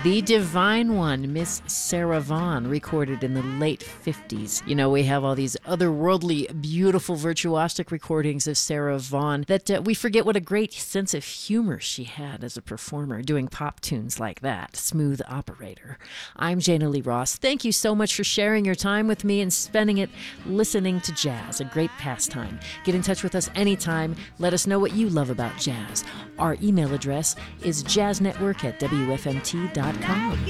The divine one, Miss Sarah Vaughan, recorded in the late 50s. You know, we have all these otherworldly, beautiful, virtuosic recordings of Sarah Vaughan that we forget what a great sense of humor she had as a performer, doing pop tunes like that. Smooth operator. I'm Jana Lee Ross. Thank you so much for sharing your time with me and spending it listening to jazz, a great pastime. Get in touch with us anytime. Let us know what you love about jazz. Our email address is jazznetwork@wfmt.com.